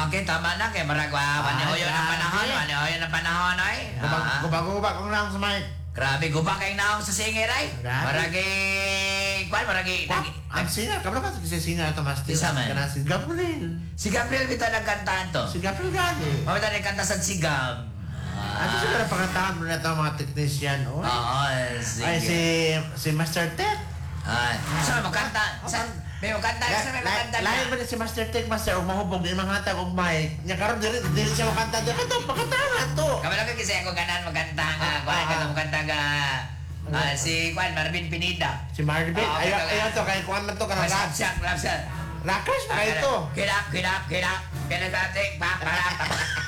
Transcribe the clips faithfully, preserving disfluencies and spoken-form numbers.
Okay, tama na. Kaya maragwa. Manihoyo ng panahon. Manihoyo ng panahon, ay. Gubag-gubag kong lang sa mic. Grabe, gubak kayong naong sa singer, ay. Grabe. Maragi... Kwan, maragi... Ang singer, kabalo ka sa singer ito, Master. Isa man. Kana si Gabriel. Si Gabriel, bito nagkantahan to. Si Gabriel gani. Mabita nagkanta sa sigam. Ano siguro pangataan mo na ito mga technician, oh? Oo, sige. Ay, si, si Master Ted. Ay, saan mo kanta? Saan? May mo kanta? Saan may makanta Lain na? ba si Master Ted, Master? Huwag mahubog, yung mga hatag, huwag mic. Nya karon diri diri siya makanta. Dito, ito, pangataan to. Kamala ka kasi ako ganan magkanta nga. Ah, Kwan, ah, ka ah. magkanta nga. Ah, si Kwan, Marvin Pinida. Si Marvin. Ah, okay, Ayaw, okay. ayaw to, kahit kuhan man to, Mas kanang rap. siya, rap siya. Rockers pa ito. Kilap, kilap, kilap. Pinagatik, pa, para, pa.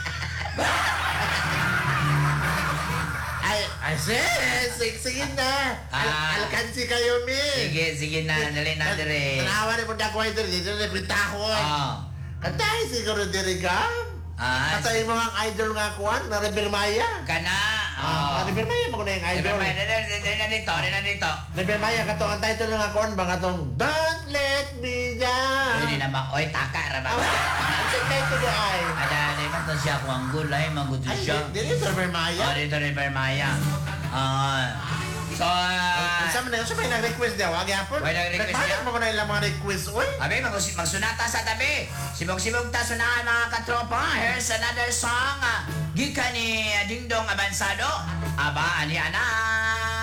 Ay, ay, sis, sige, sige na. Al Ah. alkansi kayo, mi. Sige, sige na, dali na, dali. Tanawa ni mo dagway diri, dito na bitahon. Oo. Kantahin siguro diri ka. Ah, Katay mo ang idol nga kuhan, na Rebel Maya. kana. Ah, Oo. Rebel Maya mo na yung Di ba, idol. may- di- di- di- na dito, di na dito. Rebel Maya, kato ang title nga kuhan, ba katong Don't Let Me Down. Hindi naman, oy, taka, raba. Ang signay to the eye. Ada, di man to siya kung ang gulay, magudo Ay, siya. dili to Rebel Maya. Oh, dito rin Maya. Ah, so, ah, Sa man sa may nag-request daw, agi hapon. May nag-request Nagbayad daw? mo ko na ilang mga request, oy. abi, mag magsunata sa tabi. Sibog-sibog ta sunahan mga katropa. Here's another song. ah, Gikan ni Dingdong Abansado. Aba, ani ana.